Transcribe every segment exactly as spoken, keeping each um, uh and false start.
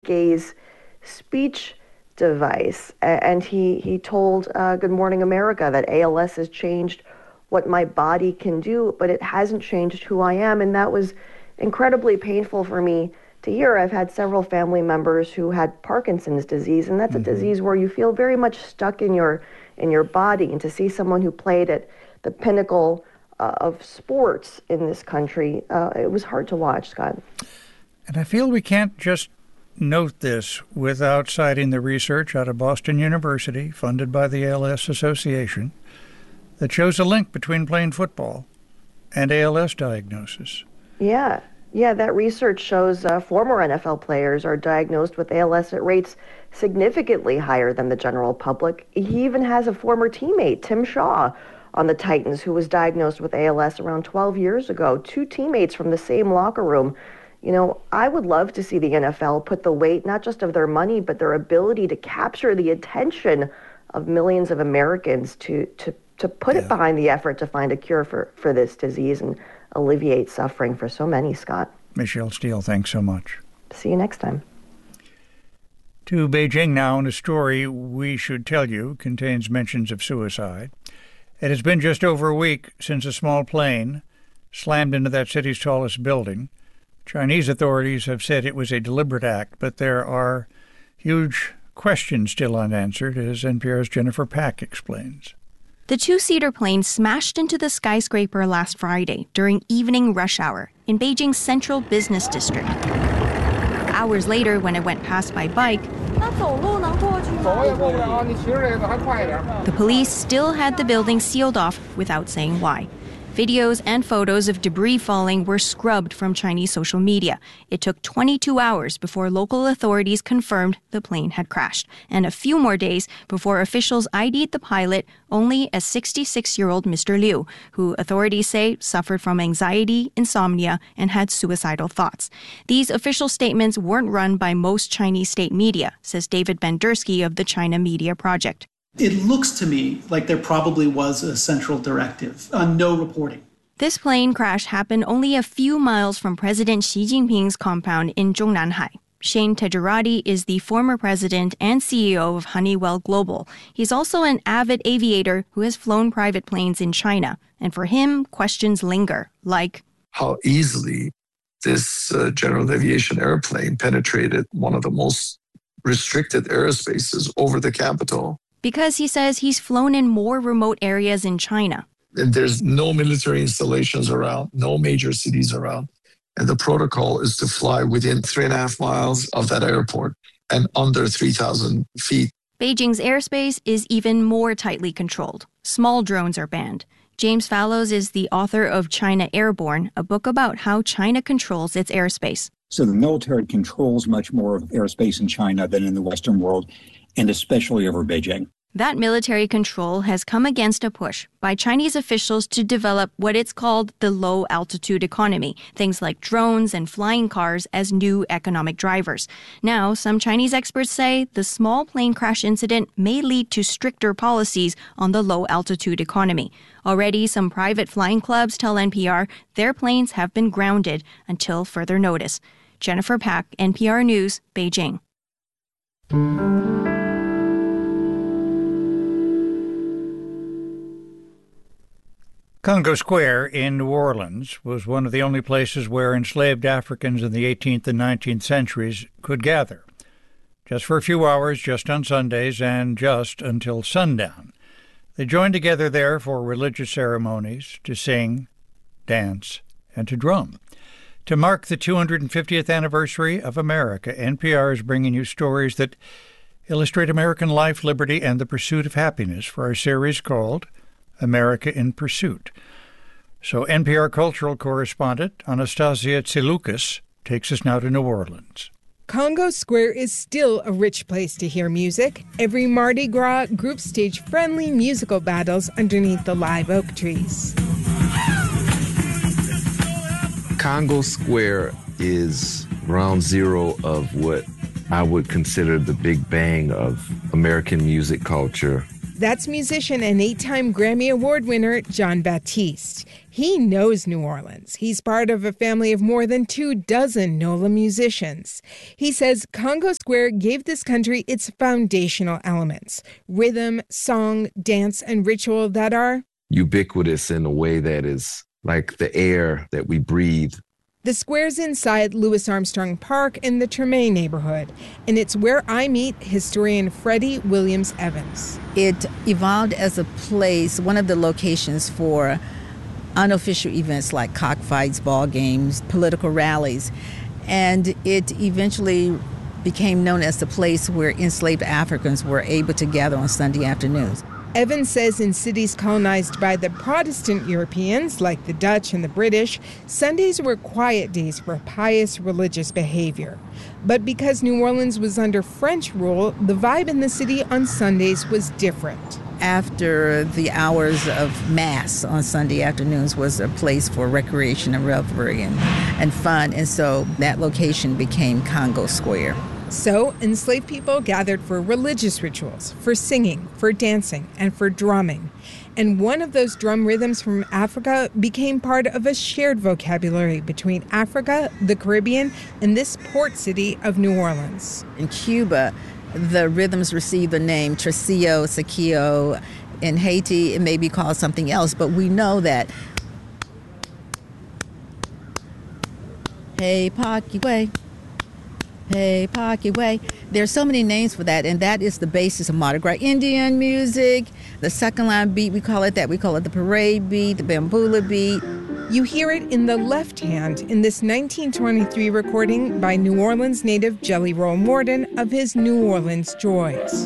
gaze speech device. And he, he told uh, Good Morning America that A L S has changed what my body can do, but it hasn't changed who I am. And that was incredibly painful for me to hear. I've had several family members who had Parkinson's disease, and that's mm-hmm. a disease where you feel very much stuck in your in your body. And to see someone who played at the pinnacle uh, of sports in this country, uh, it was hard to watch, Scott. And I feel we can't just note this without citing the research out of Boston University, funded by the A L S Association, that shows a link between playing football and A L S diagnosis. Yeah. Yeah, that research shows uh, former N F L players are diagnosed with A L S at rates significantly higher than the general public. He even has a former teammate, Tim Shaw, on the Titans, who was diagnosed with A L S around twelve years ago. Two teammates from the same locker room. You know, I would love to see the N F L put the weight, not just of their money, but their ability to capture the attention of millions of Americans to to, to put yeah. it behind the effort to find a cure for, for this disease and alleviate suffering for so many, Scott. Michelle Steele, thanks so much. See you next time. To Beijing now, and a story we should tell you contains mentions of suicide. It has been just over a week since a small plane slammed into that city's tallest building. Chinese authorities have said it was a deliberate act, but there are huge questions still unanswered, as N P R's Jennifer Pack explains. The two-seater plane smashed into the skyscraper last Friday during evening rush hour in Beijing's central business district. Hours later, when it went past by bike, the police still had the building sealed off without saying why. Videos and photos of debris falling were scrubbed from Chinese social media. It took twenty-two hours before local authorities confirmed the plane had crashed, and a few more days before officials I D'd the pilot only as sixty-six-year-old Mister Liu, who authorities say suffered from anxiety, insomnia, and had suicidal thoughts. These official statements weren't run by most Chinese state media, says David Bendersky of the China Media Project. It looks to me like there probably was a central directive on no reporting. This plane crash happened only a few miles from President Xi Jinping's compound in Zhongnanhai. Shane Tejerati is the former president and C E O of Honeywell Global. He's also an avid aviator who has flown private planes in China. And for him, questions linger, like how easily this uh, general aviation airplane penetrated one of the most restricted airspaces over the capital. Because he says he's flown in more remote areas in China. And there's no military installations around, no major cities around. And the protocol is to fly within three and a half miles of that airport and under three thousand feet. Beijing's airspace is even more tightly controlled. Small drones are banned. James Fallows is the author of China Airborne, a book about how China controls its airspace. So the military controls much more of airspace in China than in the Western world, and especially over Beijing. That military control has come against a push by Chinese officials to develop what it's called the low-altitude economy, things like drones and flying cars as new economic drivers. Now, some Chinese experts say the small plane crash incident may lead to stricter policies on the low-altitude economy. Already, some private flying clubs tell N P R their planes have been grounded until further notice. Jennifer Pack, N P R News, Beijing. Congo Square in New Orleans was one of the only places where enslaved Africans in the eighteenth and nineteenth centuries could gather, just for a few hours, just on Sundays, and just until sundown. They joined together there for religious ceremonies, to sing, dance, and to drum. To mark the two hundred fiftieth anniversary of America, N P R is bringing you stories that illustrate American life, liberty, and the pursuit of happiness for our series called America in Pursuit. So N P R cultural correspondent Anastasia Tsiloukas takes us now to New Orleans. Congo Square is still a rich place to hear music. Every Mardi Gras, groups stage friendly musical battles underneath the live oak trees. Congo Square is ground zero of what I would consider the big bang of American music culture. That's musician and eight-time Grammy Award winner Jon Batiste. He knows New Orleans. He's part of a family of more than two dozen NOLA musicians. He says Congo Square gave this country its foundational elements: rhythm, song, dance, and ritual that are ubiquitous in a way that is like the air that we breathe. The square's inside Louis Armstrong Park in the Treme neighborhood, and it's where I meet historian Freddie Williams Evans. It evolved as a place, one of the locations for unofficial events like cockfights, ball games, political rallies, and it eventually became known as the place where enslaved Africans were able to gather on Sunday afternoons. Evans says in cities colonized by the Protestant Europeans, like the Dutch and the British, Sundays were quiet days for pious religious behavior. But because New Orleans was under French rule, the vibe in the city on Sundays was different. After the hours of Mass on Sunday afternoons was a place for recreation and revelry and, and fun, and so that location became Congo Square. So, enslaved people gathered for religious rituals, for singing, for dancing, and for drumming. And one of those drum rhythms from Africa became part of a shared vocabulary between Africa, the Caribbean, and this port city of New Orleans. In Cuba, the rhythms received the name Tresillo, Saquillo. In Haiti, it may be called something else, but we know that Hey, Pakiwe. Hey, Pakiwe. There are so many names for that, and that is the basis of Mardi Gras Indian music. The second line beat, we call it that. We call it the parade beat, the bambula beat. You hear it in the left hand in this nineteen twenty-three recording by New Orleans native Jelly Roll Morton of his New Orleans Joys.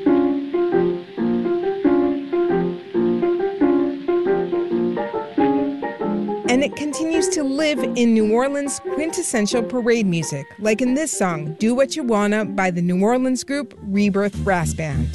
And it continues to live in New Orleans' quintessential parade music, like in this song, Do What You Wanna by the New Orleans group Rebirth Brass Band.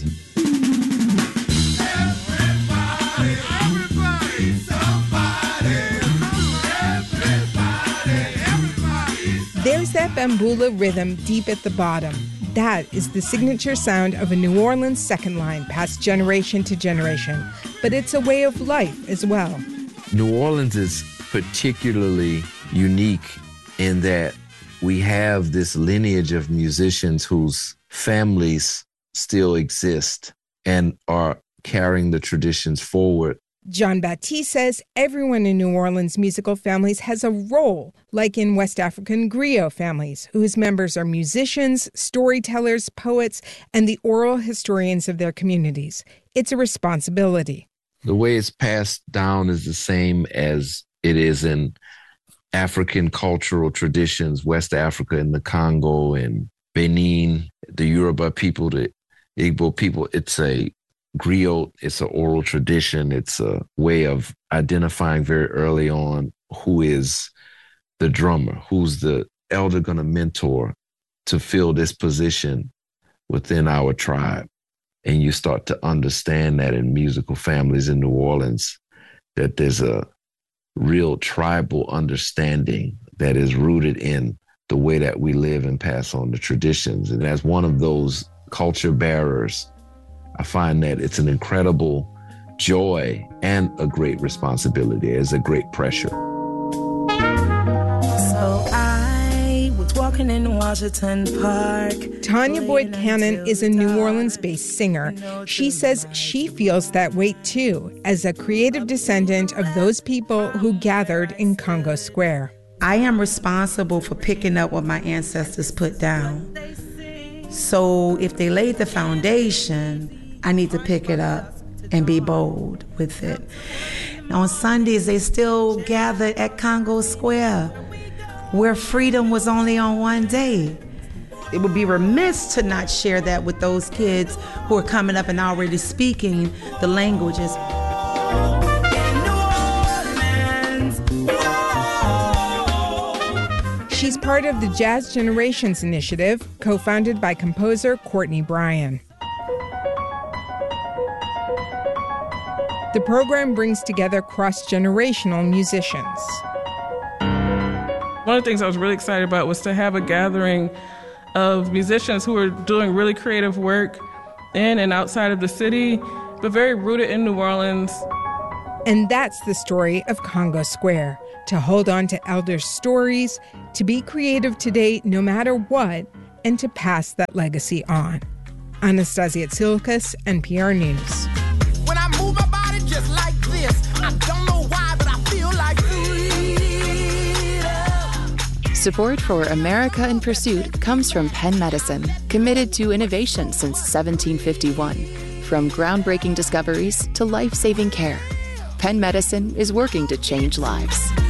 Everybody, everybody, somebody, everybody, everybody. There's that bambula rhythm deep at the bottom. That is the signature sound of a New Orleans second line, passed generation to generation. But it's a way of life as well. New Orleans is particularly unique in that we have this lineage of musicians whose families still exist and are carrying the traditions forward. Jon Batiste says everyone in New Orleans' musical families has a role, like in West African griot families, whose members are musicians, storytellers, poets, and the oral historians of their communities. It's a responsibility. The way it's passed down is the same as it is in African cultural traditions, West Africa and the Congo and Benin, the Yoruba people, the Igbo people. It's a griot, it's an oral tradition. It's a way of identifying very early on who is the drummer, who's the elder going to mentor to fill this position within our tribe. And you start to understand that in musical families in New Orleans, that there's a real tribal understanding that is rooted in the way that we live and pass on the traditions. And as one of those culture bearers, I find that it's an incredible joy and a great responsibility. It's a great pressure. So I was walking in Washington Park. Tanya Boyd Cannon is a New Orleans-based singer. She says she feels that weight too, as a creative descendant of those people who gathered in Congo Square. I am responsible for picking up what my ancestors put down. So if they laid the foundation, I need to pick it up and be bold with it. On Sundays, they still gathered at Congo Square, where freedom was only on one day. It would be remiss to not share that with those kids who are coming up and already speaking the languages. She's part of the Jazz Generations Initiative, co-founded by composer Courtney Bryan. The program brings together cross-generational musicians. One of the things I was really excited about was to have a gathering of musicians who are doing really creative work in and outside of the city but very rooted in New Orleans. And that's the story of Congo Square. To hold on to elders' stories, to be creative today no matter what, and to pass that legacy on. Anastasia Tsilkas, N P R News. When I move my body just like this, I don't know why, but I feel like freedom. Support for America in Pursuit comes from Penn Medicine, committed to innovation since seventeen fifty-one. From groundbreaking discoveries to life-saving care, Penn Medicine is working to change lives.